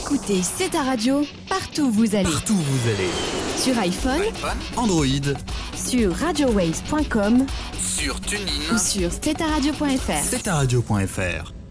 Écoutez C'est ta radio, partout où vous allez. Partout où vous allez. Sur iPhone, Android, sur radiowaves.com sur TuneIn ou sur steta-radio.fr. steta-radio.fr.